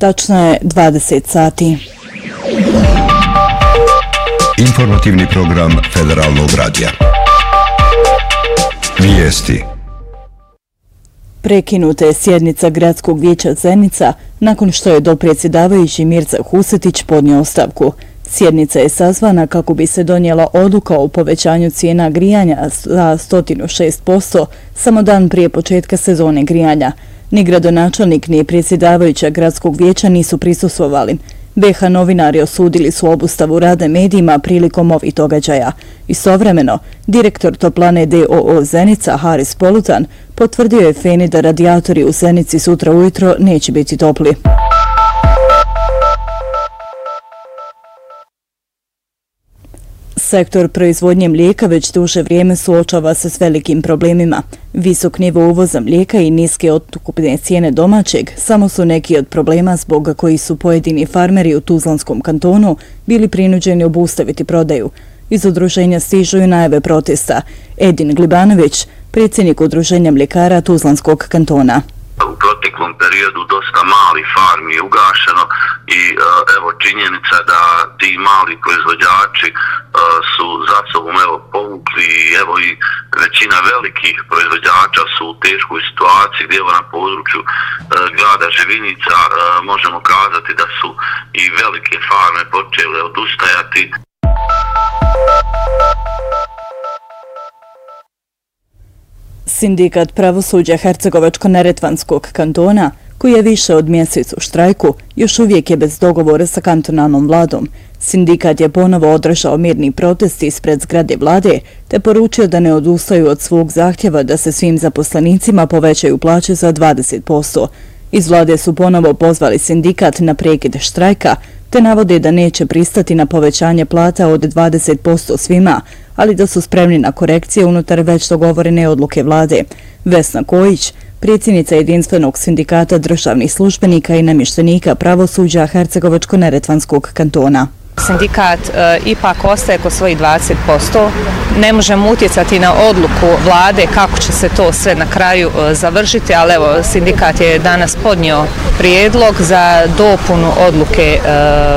Tačno je 20 sati. Informativni program Federalnog radija. Vijesti. Prekinuta je sjednica Gradskog vijeća Zenica nakon što je dopredsjedavajući Mirza Husetić podnio ostavku. Sjednica je sazvana kako bi se donijela odluka o povećanju cijena grijanja za 106% samo dan prije početka sezone grijanja. Ni gradonačelnik ni predsjedavajuća Gradskog vijeća nisu prisustvovali. BiH novinari osudili su obustavu rada medijima prilikom ovih događaja. Istovremeno, direktor Toplane d.o.o. Zenica Haris Polutan potvrdio je FENI da radijatori u Zenici sutra ujutro neće biti topli. Sektor proizvodnje mlijeka već duže vrijeme suočava se s velikim problemima. Visok nivo uvoza mlijeka i niske otkupne cijene domaćeg samo su neki od problema zbog koji su pojedini farmeri u Tuzlanskom kantonu bili prinuđeni obustaviti prodaju. Iz udruženja stižu i najave protesta. Edin Glibanović, predsjednik udruženja mljekara Tuzlanskog kantona. U proteklom periodu dosta malih farmi je ugašeno i evo činjenica da ti mali proizvođači su za sobom povukli i evo i većina velikih proizvođača su u teškoj situaciji gdje evo na području grada Živinica možemo kazati da su i velike farme počele odustajati. Sindikat pravosuđa Hercegovačko-neretvanskog kantona, koji je više od mjesec u štrajku, još uvijek je bez dogovora sa kantonalnom vladom. Sindikat je ponovo održao mirni protest ispred zgrade vlade, te poručio da ne odustaju od svog zahtjeva da se svim zaposlenicima povećaju plaće za 20%. Iz vlade su ponovo pozvali sindikat na prekid štrajka, te navode da neće pristati na povećanje plata od 20% svima, ali da su spremni na korekcije unutar već dogovorene odluke vlade. Vesna Kojić, predsjednica Jedinstvenog sindikata državnih službenika i namještenika pravosuđa Hercegovačko-neretvanskog kantona. Sindikat ipak ostaje kod svojih 20%. Ne možemo utjecati na odluku vlade kako će se to sve na kraju završiti, ali evo sindikat je danas podnio prijedlog za dopunu odluke